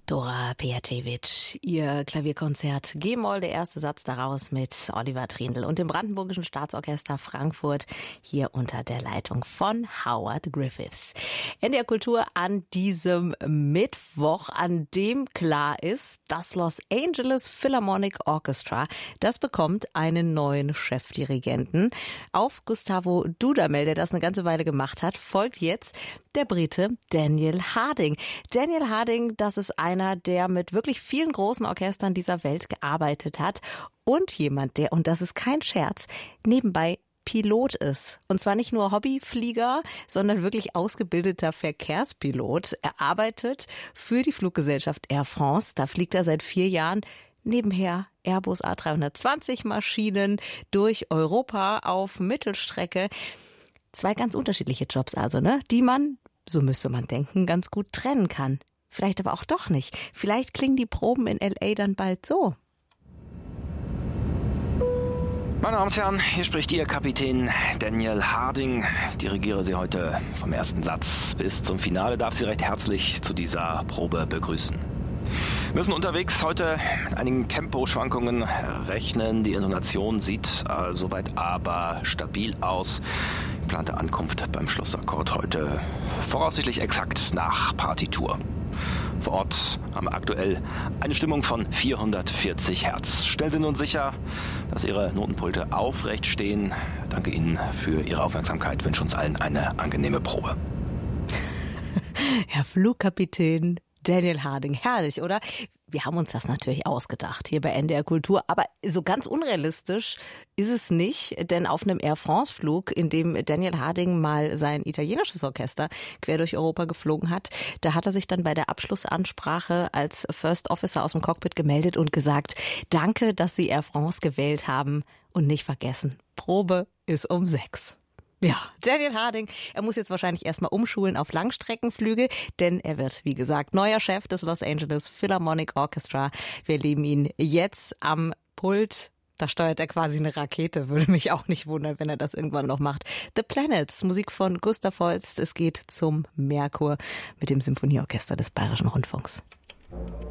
Dora Pejacevic, ihr Klavierkonzert G-Moll, der erste Satz daraus mit Oliver Trindl und dem Brandenburgischen Staatsorchester Frankfurt, hier unter der Leitung von Howard Griffiths. NDR Kultur an diesem Mittwoch, an dem klar ist, das Los Angeles Philharmonic Orchestra, das bekommt einen neuen Chefdirigenten. Auf Gustavo Dudamel, der das eine ganze Weile gemacht hat, folgt jetzt der Brite Daniel Harding. Daniel Harding, das ist einer, der mit wirklich vielen großen Orchestern dieser Welt gearbeitet hat und jemand, der, und das ist kein Scherz, nebenbei Pilot ist. Und zwar nicht nur Hobbyflieger, sondern wirklich ausgebildeter Verkehrspilot. Er arbeitet für die Fluggesellschaft Air France. Da fliegt er seit 4 Jahren nebenher Airbus A320 Maschinen durch Europa auf Mittelstrecke. 2 ganz unterschiedliche Jobs also, ne? Die man, so müsste man denken, ganz gut trennen kann. Vielleicht aber auch doch nicht. Vielleicht klingen die Proben in L.A. dann bald so. Meine Damen und Herren, hier spricht Ihr Kapitän Daniel Harding. Dirigiere Sie heute vom ersten Satz bis zum Finale. Darf Sie recht herzlich zu dieser Probe begrüßen. Wir sind unterwegs heute mit einigen Temposchwankungen rechnen. Die Intonation sieht soweit aber stabil aus. Geplante Ankunft beim Schlussakkord heute voraussichtlich exakt nach Partitur. Vor Ort haben wir aktuell eine Stimmung von 440 Hertz. Stellen Sie nun sicher, dass Ihre Notenpulte aufrecht stehen. Danke Ihnen für Ihre Aufmerksamkeit. Ich wünsche uns allen eine angenehme Probe. Herr Flugkapitän Daniel Harding, herrlich, oder? Wir haben uns das natürlich ausgedacht hier bei NDR Kultur, aber so ganz unrealistisch ist es nicht, denn auf einem Air France Flug, in dem Daniel Harding mal sein italienisches Orchester quer durch Europa geflogen hat, da hat er sich dann bei der Abschlussansprache als First Officer aus dem Cockpit gemeldet und gesagt, danke, dass Sie Air France gewählt haben und nicht vergessen, Probe ist um 6. Ja, Daniel Harding, er muss jetzt wahrscheinlich erstmal umschulen auf Langstreckenflüge, denn er wird, wie gesagt, neuer Chef des Los Angeles Philharmonic Orchestra. Wir erleben ihn jetzt am Pult. Da steuert er quasi eine Rakete, würde mich auch nicht wundern, wenn er das irgendwann noch macht. The Planets, Musik von Gustav Holst. Es geht zum Merkur mit dem Symphonieorchester des Bayerischen Rundfunks.